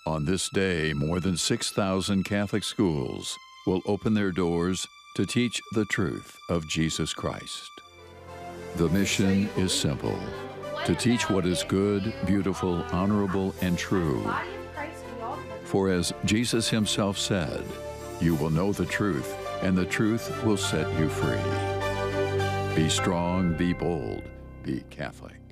On this day, more than 6,000 Catholic schools will open their doors to teach the truth of Jesus Christ. The mission is simple: to teach what is good, beautiful, honorable, and true. For as Jesus himself said, "You will know the truth, and the truth will set you free." Be strong, be bold, be Catholic.